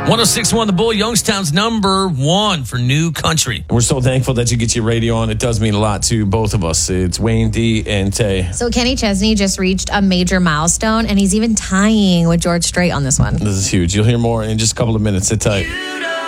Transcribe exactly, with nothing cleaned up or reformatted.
one oh six point one The Bull, Youngstown's number one for new country. We're so thankful that you get your radio on. It does mean a lot to both of us. It's Wayne D and Tay. So Kenny Chesney just reached a major milestone, and he's even tying with George Strait on this one. This is huge. You'll hear more in just a couple of minutes. Sit tight.